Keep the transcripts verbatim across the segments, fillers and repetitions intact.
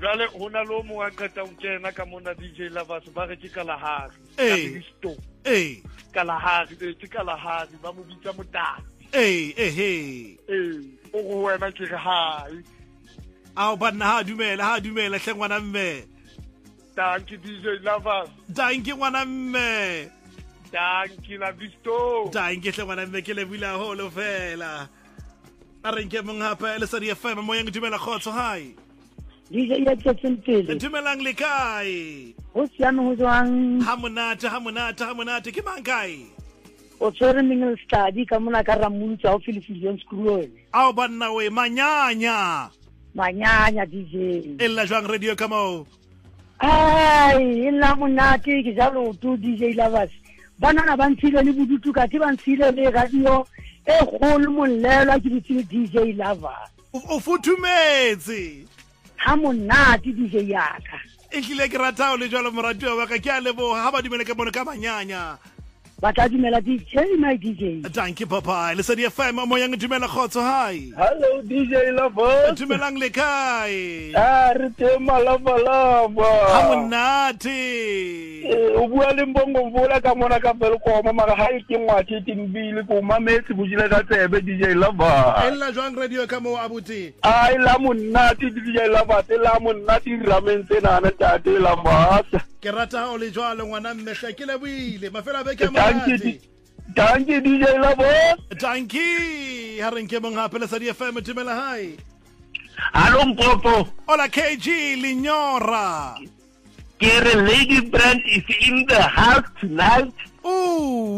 Jale hona lo mo a qeta o kena ka mona D J Lovers ba re ke Kalahari. Eh. Eh. Kalahari ke Kalahari ba mo bitsa motaki. Eh eh eh. Eh o go wena ke re hai. Ao banna ha dumela ha dumela hle ngwana mme. Dankie D J Lovers. Dankie ngwana mme. Dankie la visto. Dankie hle ngwana mme ke le bula holo fela. A re nke mong hape le sa di F M mo yang dumela khotso hai. D J ya tsentele. Dumelang le kae? O siame ho jwang? Ha monate ha monate ha monate ke mang kae? O tsere mingle study ka mona ka Ramuntsha o Philippian School. Ao banna we manyanya. Manyanya D J. Ella jwang radio kamo. Ai, illa monate ke jalo tu D J Lovers. Banana ba ntshile le bodutu ka ti ba ntshile le radio e kgolo molelo ke ditse D J Lovers. O futhumetse. Ha monate D J yaka. E hlile ke ratao le jwalo moratuwa wa ka ke a leboha ha ba dumele ka bona ka manyanya. Ba tla dumela D J my D J. Dankie papa. Le sa di F M mo yang dumela khotso hai. Hello D J Lovers. Dumelang le kae? Ah re te malabalaba. Ha monate. O bua le mbongo vola ka mona ka Velkom mara ha ke ngwathi timbili ko mametse bujile ka tsebe D J Lovers. Ella jwang radio ka mo abuti. Ai la monate D J Lovers la monate ramense na na tate Lovers. Ke rata o le jwalo ngwana mme hle ke le buile mafela be ke Dankie Dankie D J Lovers. Dankie. Ha re nke mong hape le sa di F M dumela hai. Hallo Mpopo. Hola K G Linyora. Kere Lady Brand is in the house tonight. Ooh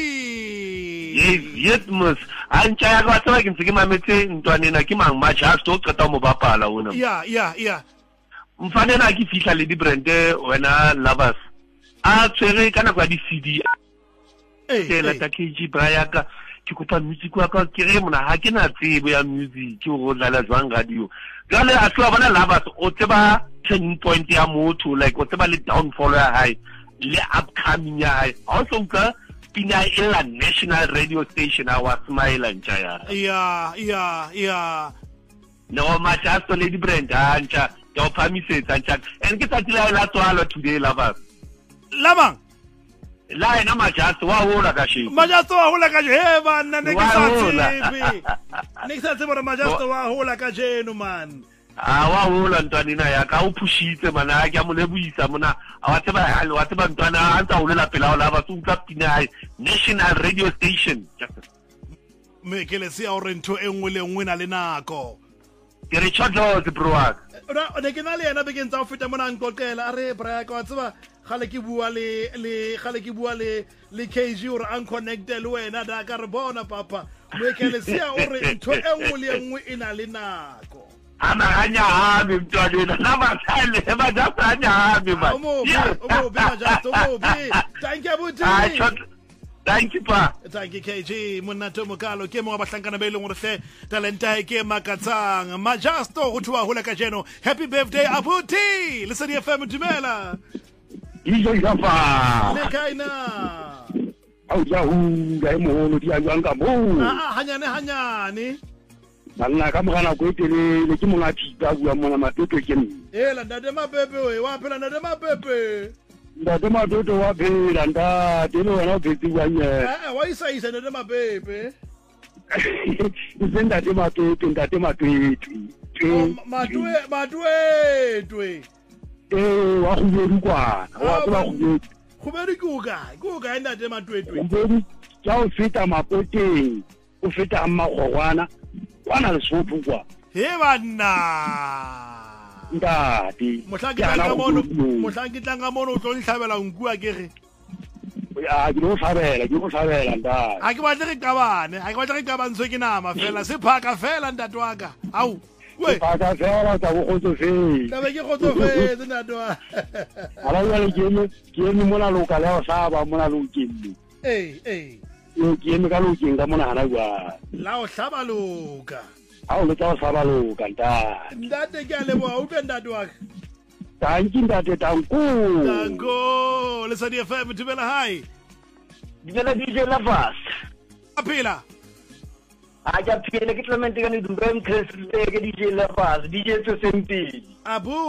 wee. Yes, yes mus. Ancha ga tsa ke ntse mametse ntwane na ke mang matcha sto qeta mo bapala ona. Yeah, yeah, yeah. Mfanela ke fihla Lady Brand wena Lovers. A tsere kana kwa di C D. Eh, Tela ta K G Braya ka ke kopa music wa ka ke re mona ha ke na tsebo ya music ke go dlala jwang radio. Jale a tloa bana Lovers o tseba turning point ya motho like o tseba le downfall ya high le upcoming ya high. Also ka pina ela national radio station our smile and jaya. Yeah, yeah, yeah. No matcha to Lady Brand ancha yo phamisetsa ancha and ke tatila la tswalo today Lovers. Lamang. La ena majasto wa hola ka shi. Majasto wa hola ka je he bana ne ke sa tsebe. Ne ke sa tsebe re majasto wa hola ka jeno man. Ah wa hola ntwana na ya ka o pushitse mana ke mo lebuisa mona a wa tseba halo wa tseba ntwana a ntsa o lela pela la ba tsuka pina national radio station. Me ke le sia o re ntho engwe le engwe na le nako. Ke re tshotlo se broak. Ra ne ke na le ena be ke ntsa o feta mona nqoqela are bra ka wa tseba gale ke bua le le gale ke bua le le K G or unconnected le wena da ka re bona papa me ke le sia o re ntho engwe le engwe ina le nako. Ama hanya habi mtwana na masale ba da hanya habi ba. Omo omo be majasto omo be. Thank you buti. Ah tshotlo. Thank you pa. Thank you K G monna Tomokalo ke mo ba hlankana be leng gore hle talenta e ke makatsang majasto go thwa hola ka jeno. Happy birthday abuti. Le sa di F M dumela. D J Lovers. Le kaina. Au ya hu ga mo no dia jwang ka mo. Ah hanyane hanyane. Banna ka mogana go etele le ke monga thipa bua mona matoto ke nne. Ela ndade mapepe we wa phela ndade mapepe. Ndade matoto wa phela nda dilo wena o phetse wa nye. Eh wa isa isa ndade mapepe. Ndade matoto ndade matoto. Matwe matwe twe. Eh wa go di kwa. Wa tswa go di. Go be di kuka. Kuka ndade matwe twe. Go ja o feta mapoteng. O feta mmagogwana. Wana le sophu kwa. He bana. Ndati. Mohlanki tlanga mono, mohlanki tlanga mono o tlo nhlabela nkua ke re. Ya ke no hlabela, ke no hlabela ndati. Ha ke batle re qabane, ha ke batle re qabantswe ke nama fela, se phaka fela ntatwa ka. Au. We. Phaka fela tsa go khotso fe. Taba ke khotsofetse ntatwa. Ala ya le ke ke ni mona lo ka le sa ba mona lo ke ni. Eh eh. Yo ke me ka lo ke nga mona hana bua. La o hlaba loka. Ha o le tsa sa ba lo ka nta. Ndate ke a leboha o tlo ntatwa ka. Tanki ndate tanku. Tango, le sa di F M dumela hai. Dumela D J Lovers. Apela. A ja phele ke Clement ka ni dumbe mkhresile ke D J Lovers, D J Tsempili. Abu